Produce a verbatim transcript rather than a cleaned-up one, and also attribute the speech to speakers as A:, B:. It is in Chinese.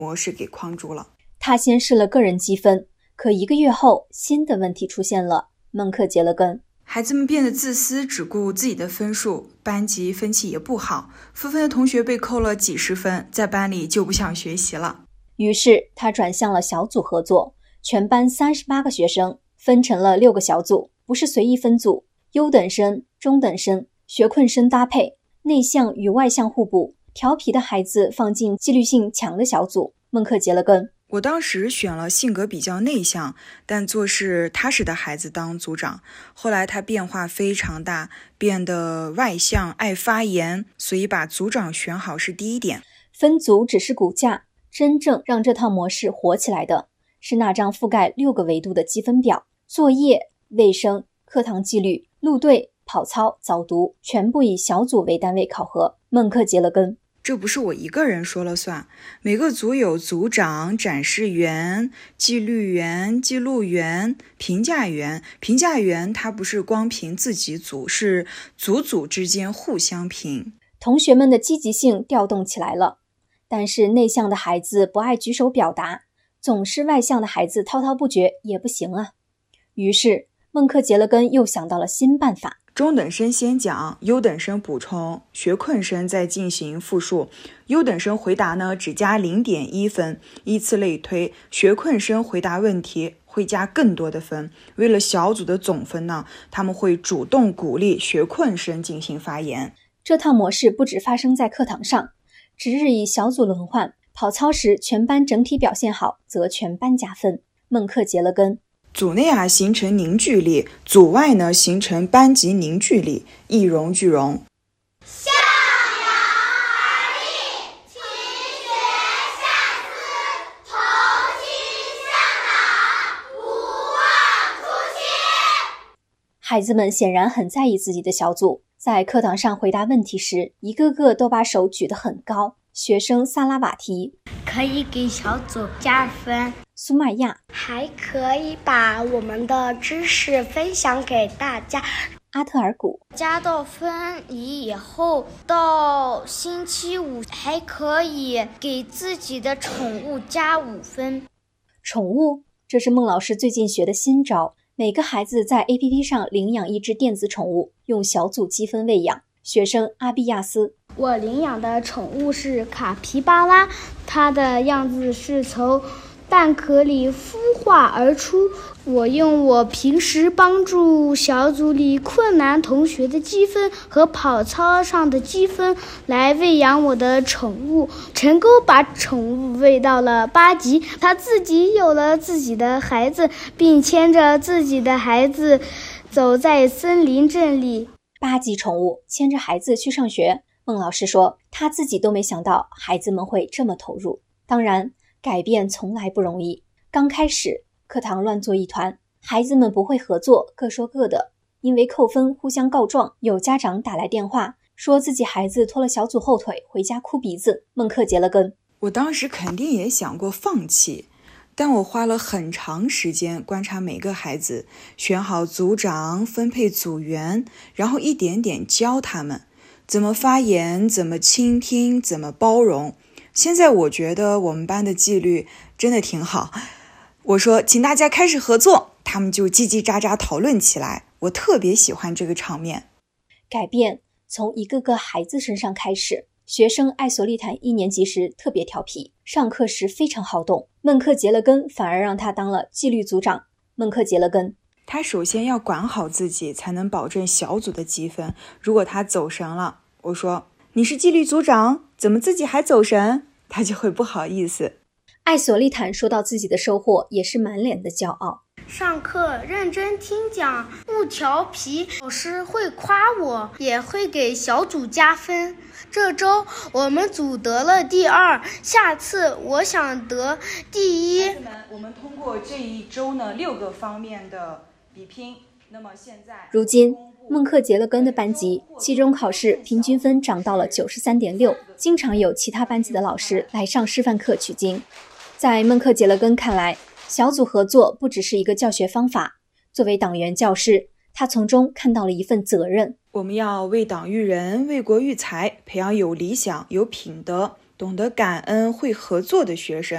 A: 模式给框住了。
B: 他先试了个人积分，可一个月后，新的问题出现了。孟克杰勒根，
A: 孩子们变得自私，只顾自己的分数，班级风气也不好，纷纷的同学被扣了几十分，在班里就不想学习了。
B: 于是他转向了小组合作，全班三十八个学生分成了六个小组，不是随意分组，优等生、中等生、学困生搭配，内向与外向互补，调皮的孩子放进纪律性强的小组。孟克杰勒根，
A: 我当时选了性格比较内向但做事踏实的孩子当组长，后来他变化非常大，变得外向爱发言，所以把组长选好是第一点。
B: 分组只是骨架，真正让这套模式活起来的是那张覆盖六个维度的积分表，作业、卫生、课堂纪律、路队、跑操、早读，全部以小组为单位考核。孟克杰勒根，
A: 这不是我一个人说了算，每个组有组长、展示员、纪律员、记录员、评价员。评价员他不是光评自己组，是组组之间互相评。
B: 同学们的积极性调动起来了，但是内向的孩子不爱举手表达，总是外向的孩子滔滔不绝也不行啊。于是孟克杰勒根又想到了新办法，
A: 中等生先讲，优等生补充，学困生再进行复述。优等生回答呢只加 零点一 分，依次类推，学困生回答问题会加更多的分。为了小组的总分呢，他们会主动鼓励学困生进行发言。
B: 这套模式不只发生在课堂上，值日以小组轮换，跑操时全班整体表现好则全班加分。孟克杰勒根，
A: 组内啊形成凝聚力，组外呢形成班级凝聚力，一荣俱荣。
C: 向阳而立，勤学善思，同心向党，不忘初心。
B: 孩子们显然很在意自己的小组，在课堂上回答问题时，一个个都把手举得很高。学生萨拉瓦提，
D: 可以给小组加分。
B: 苏麦亚，
E: 还可以把我们的知识分享给大家。
B: 阿特尔古，
D: 加到分离以后，到星期五还可以给自己的宠物加五分。
B: 宠物，这是孟老师最近学的新招，每个孩子在 A P P 上领养一只电子宠物，用小组积分喂养。学生阿比亚斯，
F: 我领养的宠物是卡皮巴拉，它的样子是从蛋壳里孵化而出。我用我平时帮助小组里困难同学的积分和跑操上的积分来喂养我的宠物，成功把宠物喂到了八级。他自己有了自己的孩子，并牵着自己的孩子走在森林镇里。
B: 八级宠物牵着孩子去上学，孟老师说他自己都没想到孩子们会这么投入。当然，改变从来不容易，刚开始课堂乱作一团，孩子们不会合作，各说各的，因为扣分互相告状，有家长打来电话说自己孩子拖了小组后腿，回家哭鼻子。孟克杰勒根，
A: 我当时肯定也想过放弃，但我花了很长时间观察每个孩子，选好组长，分配组员，然后一点点教他们怎么发言，怎么倾听，怎么包容。现在我觉得我们班的纪律真的挺好，我说请大家开始合作，他们就叽叽喳喳讨论起来，我特别喜欢这个场面。
B: 改变从一个个孩子身上开始。学生艾索利坦一年级时特别调皮，上课时非常好动，孟克杰勒根反而让他当了纪律组长。孟克杰勒根，
A: 他首先要管好自己，才能保证小组的积分。如果他走神了，我说你是纪律组长，怎么自己还走神？他就会不好意思。
B: 艾索利坦说到自己的收获，也是满脸的骄傲。
F: 上课认真听讲，不调皮，老师会夸我，也会给小组加分。这周我们组得了第二，下次我想得第一。
A: 孩子们，我们通过这一周呢六个方面的比拼，那么现在
B: 如今孟克杰勒根的班级期中考试平均分涨到了 九十三点六， 经常有其他班级的老师来上示范课取经。在孟克杰勒根看来，小组合作不只是一个教学方法，作为党员教师，他从中看到了一份责任。
A: 我们要为党育人，为国育才，培养有理想、有品德、懂得感恩、会合作的学生。